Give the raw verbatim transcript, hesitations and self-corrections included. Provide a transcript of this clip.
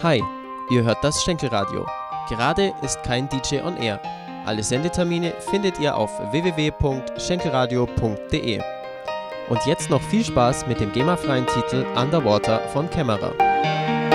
Hi, ihr hört das Schenkelradio. Gerade ist kein D J on Air. Alle Sendetermine findet ihr auf w w w punkt schenkelradio punkt d e. Und jetzt noch viel Spaß mit dem GEMA-freien Titel Underwater von Kämmerer.